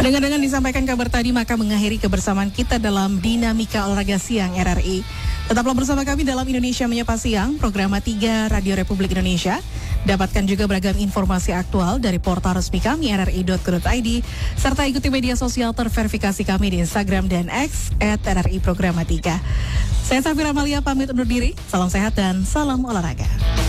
Dengan disampaikan kabar tadi, maka mengakhiri kebersamaan kita dalam Dinamika Olahraga Siang RRI. Tetaplah bersama kami dalam Indonesia Menyapa Siang, program 3 Radio Republik Indonesia. Dapatkan juga beragam informasi aktual dari portal resmi kami rri.co.id, serta ikuti media sosial terverifikasi kami di Instagram dan X @RRI Programa 3. Saya Safira Malia pamit undur diri, salam sehat dan salam olahraga.